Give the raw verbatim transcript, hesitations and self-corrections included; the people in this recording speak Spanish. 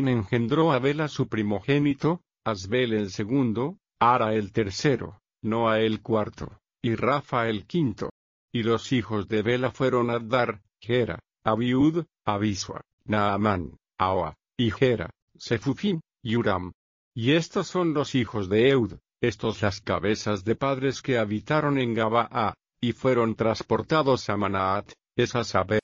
engendró a Bela su primogénito, Asbel el segundo, Ara el tercero, Noa el cuarto, y Rafa el quinto. Y los hijos de Bela fueron Adar, Gera, Abiud, Abisua, Naamán, Ahoa, y Gera, Sefufim, y Uram. Y estos son los hijos de Eud, estos las cabezas de padres que habitaron en Gabaa, y fueron transportados a Manaat, es a saber,